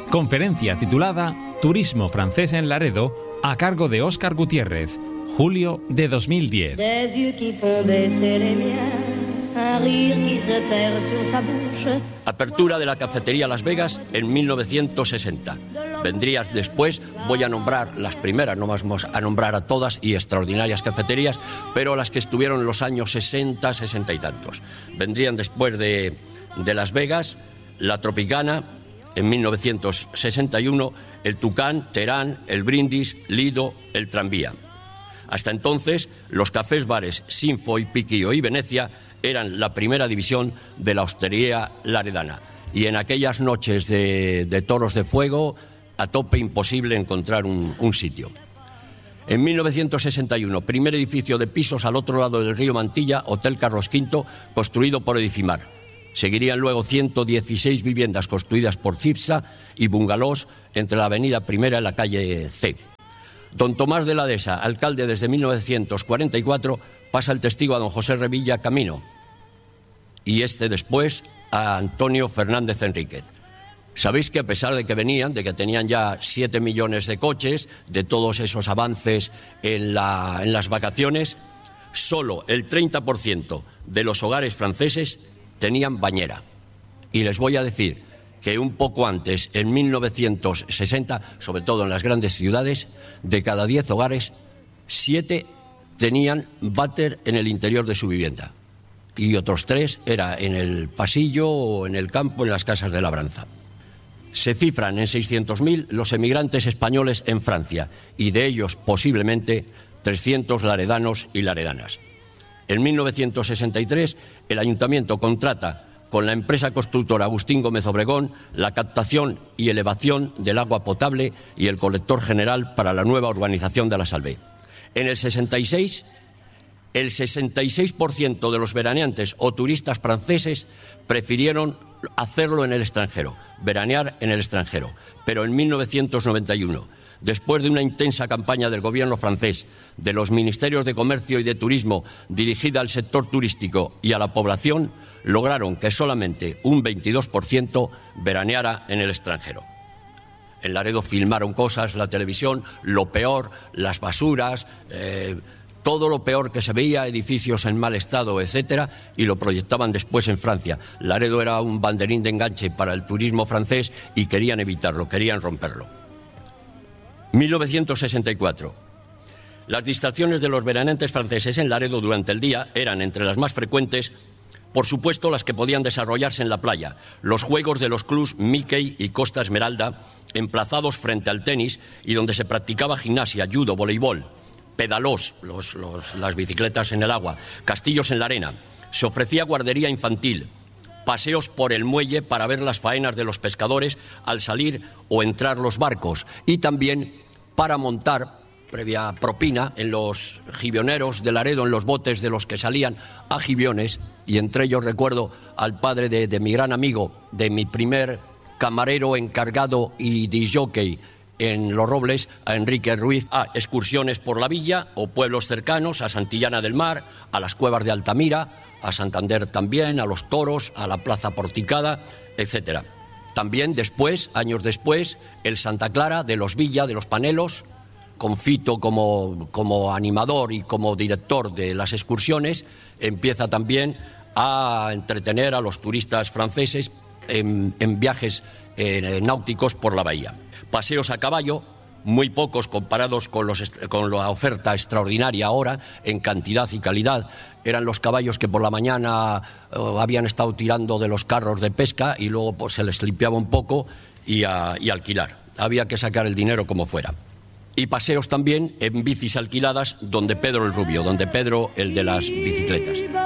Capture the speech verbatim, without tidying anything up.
Conferencia titulada Turismo francés en Laredo, a cargo de Óscar Gutiérrez, julio de dos mil diez. Apertura de la cafetería Las Vegas en mil novecientos sesenta. Vendrías después, voy a nombrar las primeras, no vamos a nombrar a todas, y extraordinarias cafeterías, pero las que estuvieron en los años sesenta, sesenta y tantos. Vendrían después de, de Las Vegas, la Tropicana en mil novecientos sesenta y uno, el Tucán, Terán, el Brindis, Lido, el Tranvía. Hasta entonces, los cafés bares Sinfo y Piquillo y Venecia eran la primera división de la hostelería laredana. Y en aquellas noches de, de toros de fuego, a tope imposible encontrar un, un sitio. En mil novecientos sesenta y uno, primer edificio de pisos al otro lado del río Mantilla, Hotel Carlos Quinto, construido por Edifimar. Seguirían luego ciento dieciséis viviendas construidas por Cipsa y bungalows entre la avenida Primera y la calle C. Don Tomás de la Dehesa, alcalde desde mil novecientos cuarenta y cuatro, pasa el testigo a don José Revilla Camino y este después a Antonio Fernández Enríquez. Sabéis que a pesar de que venían, de que tenían ya siete millones de coches, de todos esos avances en, la, en las vacaciones, solo el treinta por ciento de los hogares franceses tenían bañera. Y les voy a decir que un poco antes, en mil novecientos sesenta, sobre todo en las grandes ciudades, de cada diez hogares, siete tenían váter en el interior de su vivienda. Y otros tres era en el pasillo o en el campo, en las casas de labranza. Se cifran en seiscientos mil los emigrantes españoles en Francia y de ellos posiblemente trescientos laredanos y laredanas. En mil novecientos sesenta y tres el ayuntamiento contrata con la empresa constructora Agustín Gómez Obregón la captación y elevación del agua potable y el colector general para la nueva urbanización de La Salvé. En el sesenta y seis, el sesenta y seis por ciento de los veraneantes o turistas franceses prefirieron hacerlo en el extranjero, veranear en el extranjero. Pero en mil novecientos noventa y uno, después de una intensa campaña del gobierno francés, de los ministerios de Comercio y de Turismo dirigida al sector turístico y a la población, lograron que solamente un veintidós por ciento veraneara en el extranjero. En Laredo filmaron cosas, la televisión, lo peor, las basuras, eh, todo lo peor que se veía, edificios en mal estado, etcétera, y lo proyectaban después en Francia. Laredo era un banderín de enganche para el turismo francés y querían evitarlo, querían romperlo. mil novecientos sesenta y cuatro. Las distracciones de los veraneantes franceses en Laredo durante el día eran entre las más frecuentes, por supuesto, las que podían desarrollarse en la playa, los juegos de los clubs Mickey y Costa Esmeralda, emplazados frente al tenis y donde se practicaba gimnasia, judo, voleibol, pedalós, los, los, las bicicletas en el agua, castillos en la arena. Se ofrecía guardería infantil, paseos por el muelle para ver las faenas de los pescadores al salir o entrar los barcos y también para montar, previa propina, en los gibioneros de Laredo, en los botes de los que salían a gibiones, y entre ellos recuerdo al padre de, de mi gran amigo, de mi primer camarero encargado y disjockey en Los Robles, a Enrique Ruiz, a excursiones por la villa o pueblos cercanos, a Santillana del Mar, a las cuevas de Altamira, a Santander también, a los toros, a la Plaza Porticada, etcétera. También después, años después, el Santa Clara de los Villa, de los Panelos, con Fito como, como animador y como director de las excursiones, empieza también a entretener a los turistas franceses en, en viajes eh, náuticos por la bahía. Paseos a caballo, muy pocos comparados con, los, con la oferta extraordinaria ahora en cantidad y calidad. Eran los caballos que por la mañana eh, habían estado tirando de los carros de pesca y luego pues, se les limpiaba un poco y, a, y alquilar. Había que sacar el dinero como fuera. Y paseos también en bicis alquiladas donde Pedro el Rubio, donde Pedro el de las bicicletas.